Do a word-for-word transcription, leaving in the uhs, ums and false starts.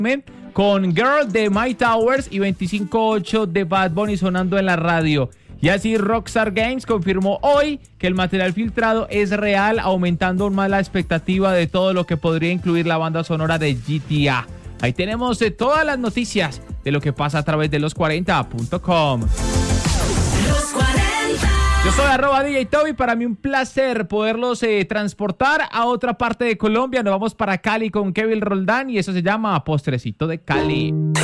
con Girl de My Towers y veinticinco ocho de Bad Bunny sonando en la radio. Y así Rockstar Games confirmó hoy que el material filtrado es real, aumentando aún más la expectativa de todo lo que podría incluir la banda sonora de G T A. Ahí tenemos eh, todas las noticias de lo que pasa a través de los cuarenta punto com. Los cuarenta. Yo soy arroba D J Toby, para mí un placer poderlos eh, transportar a otra parte de Colombia. Nos vamos para Cali con Kevin Roldán y eso se llama Postrecito de Cali.